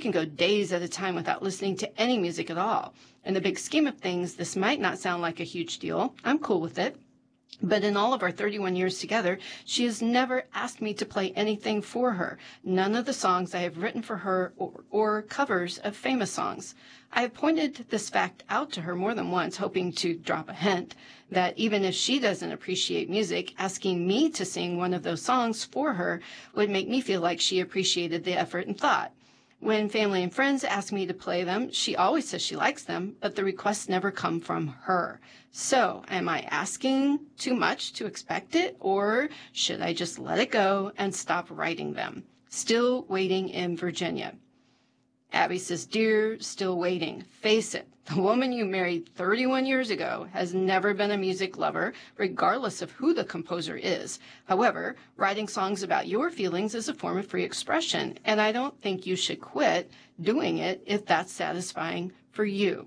can go days at a time without listening to any music at all. In the big scheme of things, this might not sound like a huge deal. I'm cool with it. But in all of our 31 years together, she has never asked me to play anything for her. None of the songs I have written for her or covers of famous songs. I have pointed this fact out to her more than once, hoping to drop a hint that even if she doesn't appreciate music, asking me to sing one of those songs for her would make me feel like she appreciated the effort and thought. When family and friends ask me to play them, she always says she likes them, but the requests never come from her. So, am I asking too much to expect it, or should I just let it go and stop writing them? Still waiting in Virginia. Abby says, Dear, still waiting. Face it, the woman you married 31 years ago has never been a music lover, regardless of who the composer is. However, writing songs about your feelings is a form of free expression, and I don't think you should quit doing it if that's satisfying for you.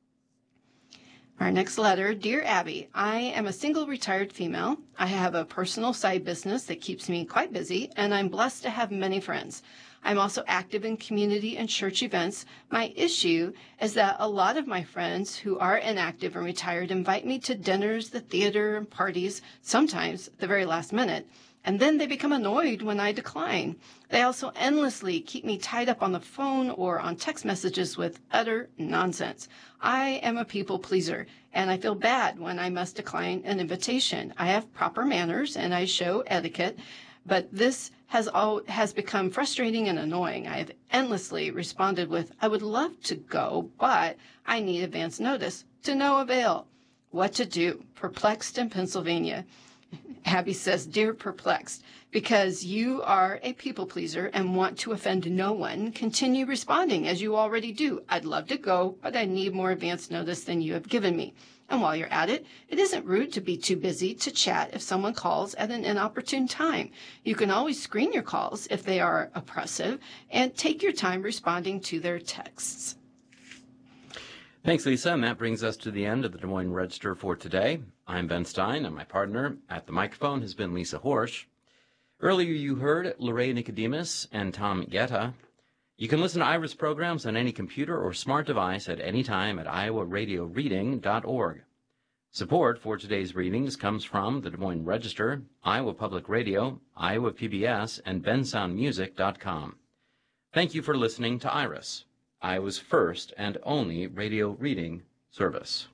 Our next letter, Dear Abby, I am a single retired female. I have a personal side business that keeps me quite busy, and I'm blessed to have many friends. I'm also active in community and church events. My issue is that a lot of my friends who are inactive and retired invite me to dinners, the theater, and parties, sometimes at the very last minute, and then they become annoyed when I decline. They also endlessly keep me tied up on the phone or on text messages with utter nonsense. I am a people pleaser, and I feel bad when I must decline an invitation. I have proper manners, and I show etiquette, but this has become frustrating and annoying. I have endlessly responded with, I would love to go, but I need advance notice. To no avail. What to do? Perplexed in Pennsylvania. Abby says, Dear Perplexed, because you are a people pleaser and want to offend no one, continue responding as you already do. I'd love to go, but I need more advance notice than you have given me. And while you're at it, it isn't rude to be too busy to chat if someone calls at an inopportune time. You can always screen your calls if they are oppressive and take your time responding to their texts. Thanks, Lisa, and that brings us to the end of the Des Moines Register for today. I'm Ben Stein, and my partner at the microphone has been Lisa Horsch. Earlier you heard Lorraine Nicodemus and Tom Guetta. You can listen to Iris programs on any computer or smart device at any time at iowaradioreading.org. Support for today's readings comes from the Des Moines Register, Iowa Public Radio, Iowa PBS, and bensoundmusic.com. Thank you for listening to Iris, Iowa's first and only radio reading service.